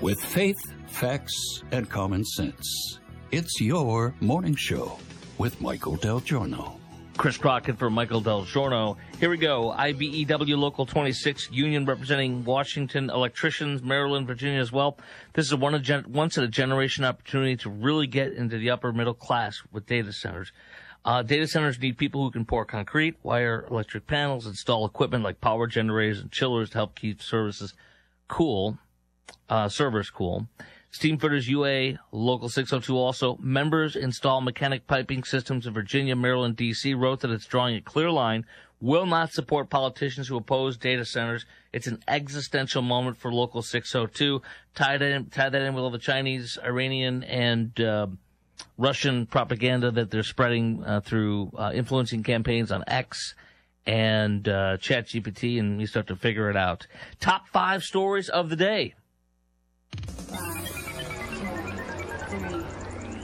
with faith, facts, and common sense. It's your morning show with Michael Del Giorno. Chris Crockett for Michael Del Giorno. Here we go. IBEW Local 26 union representing Washington electricians, Maryland, Virginia as well. This is a once-in-a-generation opportunity to really get into the upper middle class with data centers. Data centers need people who can pour concrete, wire electric panels, install equipment like power generators and chillers to help keep servers cool. Steam Fitters UA Local 602 also. Members install mechanic piping systems in Virginia, Maryland, D.C. wrote that it's drawing a clear line, will not support politicians who oppose data centers. It's an existential moment for Local 602. Tie that in with all the Chinese, Iranian, and Russian propaganda that they're spreading through influencing campaigns on X and ChatGPT, and you start to figure it out. Top 5 stories of the day. 5, 4, 3,